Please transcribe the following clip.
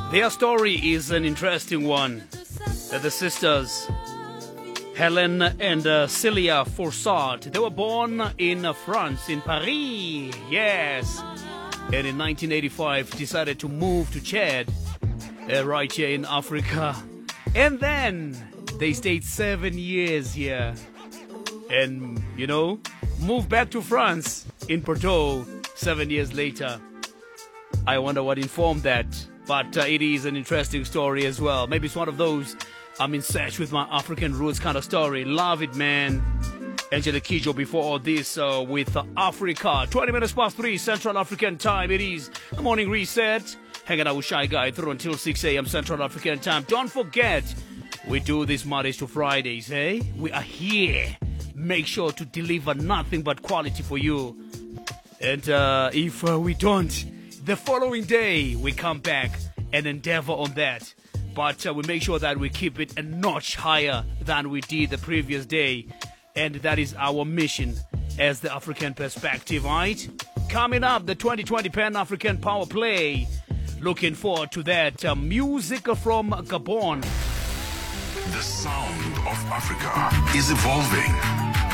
Their story is an interesting one. The sisters, Helen and Celia Forçat, they were born in France, in Paris, yes. And in 1985 decided to move to Chad, right here in Africa. And then they stayed 7 years here. And, moved back to France in Porto 7 years later. I wonder what informed that. But it is an interesting story as well. Maybe it's one of those I'm in search with my African roots kind of story. Love it, man. Angela Kidjo before all this with Africa. 20 minutes past 3 Central African time. It is the morning reset. Hanging out with Shy Guy through until 6 a.m. Central African time. Don't forget, we do this Mondays to Fridays, eh? We are here. Make sure to deliver nothing but quality for you. And if we don't, the following day we come back and endeavor on that. But we make sure that we keep it a notch higher than we did the previous day. And that is our mission as the African perspective, right? Coming up, the 2020 Pan-African Power Play. Looking forward to that. Music from Gabon. The sound of Africa is evolving.